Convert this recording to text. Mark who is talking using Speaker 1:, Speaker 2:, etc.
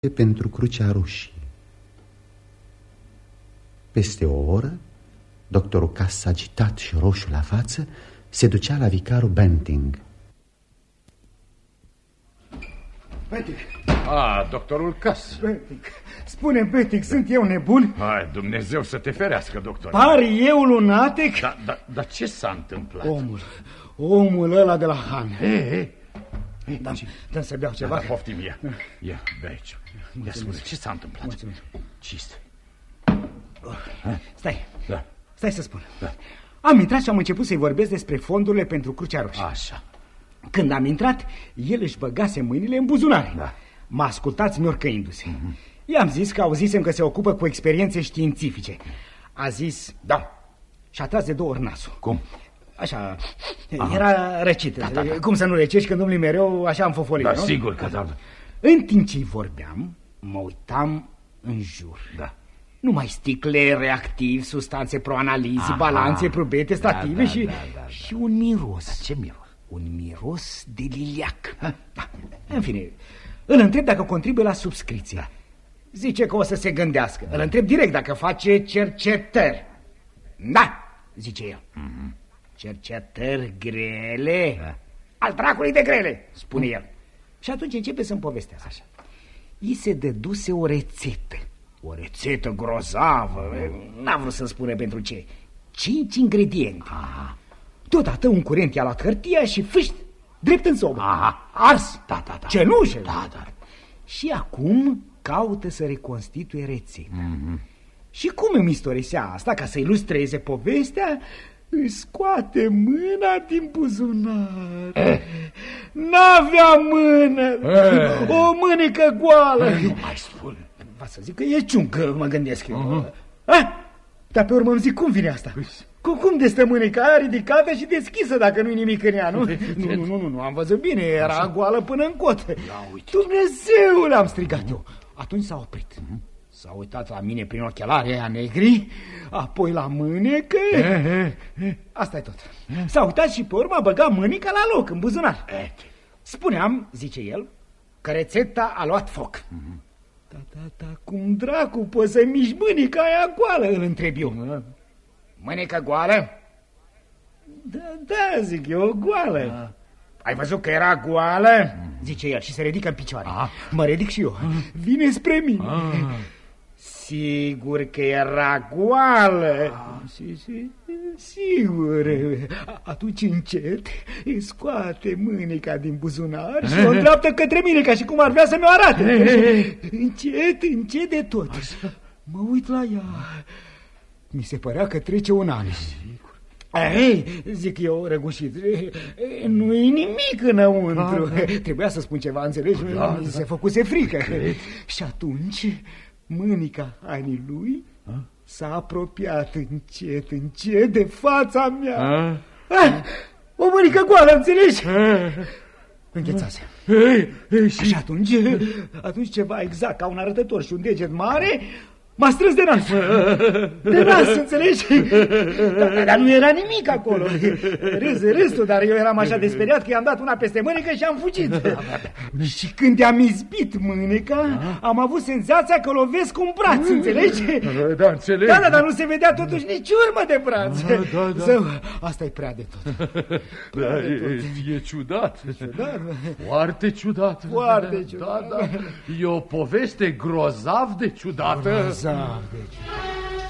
Speaker 1: pentru Crucea Roșie. Peste o oră, doctorul Cass, agitat și roșu la față, se ducea la vicarul Benting.
Speaker 2: Benting.
Speaker 3: Doctorul Cass.
Speaker 2: Benting. Spune, Benting, sunt eu nebun?
Speaker 3: Hai, Dumnezeu să te ferească, doctor.
Speaker 2: Par eu lunatic?
Speaker 3: Dar ce s-a întâmplat?
Speaker 2: Omul ăla de la Han. Dă-mi să beau ceva.
Speaker 3: Poftim, ia, bea aici. Ia spune, ce s-a întâmplat?
Speaker 2: Mulțumesc.
Speaker 3: Ce este?
Speaker 2: Stai să spun. Am intrat și am început să-i vorbesc despre fondurile pentru Crucea Roșie.
Speaker 3: Așa.
Speaker 2: Când am intrat, el își băgase mâinile în buzunare. M-a ascultat miorcăindu-se. I-am zis că auzisem că se ocupă cu experiențe științifice. A zis da și a tras de 2 ori nasul.
Speaker 3: Cum?
Speaker 2: Așa, era răcit. Cum să nu răcești când umli mereu așa în fofolie, nu?
Speaker 3: Sigur că da.
Speaker 2: În timp ce-i vorbeam, mă uitam în jur. Numai sticle, reactivi, substanțe proanalizi, balanțe, probete, stative și un miros.
Speaker 3: Ce miros?
Speaker 2: Un miros de liliac. În fine, îl întreb dacă contribuie la subscripție. Zice că o să se gândească. Îl întreb direct dacă face cercetări. Da, zice el. Cercetări grele? Al dracului de grele, spune el. Și atunci începe să-mi povestească așa. I se dăduse o rețetă. O rețetă grozavă. N-am vrut să-mi spune pentru ce. 5 ingrediente. Deodată un curent i-a luat hârtia și fâșt, drept în sobă. Ars. Cenușă. Și acum caută să reconstituie rețeta. Și cum îmi istorisea asta, ca să ilustreze povestea, își scoate mâna din buzunar. N-avea mână. O mânecă goală.
Speaker 3: Nu mai spune.
Speaker 2: Va să zic că e ciuncă, mă gândesc eu. Dar pe urmă îmi zic, cum vine asta? Cum de stă mâneca aia ridicată și deschisă dacă nu-i nimic în ea, nu? Nu, am văzut bine, era goală până în cot. Dumnezeule, am strigat eu. Atunci s-a oprit. S-a uitat la mine prin ochelarii aia negri, apoi la mânecă. Asta e tot. S-a uitat și pe urmă a băgat mâneca la loc, în buzunar. Spuneam, zice el, că rețeta a luat foc. Cum dracu poți să miști mâneca aia goală, îl întreb eu. Mânecă goală? Da, zic eu, goală. Ai văzut că era goală? Zice el și se ridică în picioare. Mă ridic și eu. Vine spre mine. Sigur că era goală. Sigur. Atunci încet îi scoate mâneca din buzunar și o îndreaptă către mine, ca și cum ar vrea să mi-o arate. Încet de tot. Mă uit la ea. Mi se părea că trece un an. Zic eu răgușit, nu-i nimic înăuntru. Trebuia să spun ceva, înțelegi? Mi se făcuse frică. Și atunci mânica Anii lui s-a apropiat încet de fața mea. O mânică goală, înțelegi? Înghețase. Și atunci ceva exact ca un arătător și un deget mare m-a strâns de nas. De nas, înțelegi? Dar nu era nimic acolo. Râsul, dar eu eram așa de speriat că i-am dat una peste mânecă și am fugit. Și când i-am izbit mâneca, am avut senzația că lovesc un braț, înțelegi?
Speaker 3: Da, înțeleg.
Speaker 2: Da, dar nu se vedea totuși nici urmă de braț. Zău, asta e prea de tot.
Speaker 3: E ciudat. Foarte ciudat.
Speaker 2: Foarte ciudat.
Speaker 3: E o poveste grozav de ciudată.
Speaker 2: Grozav de ciudat.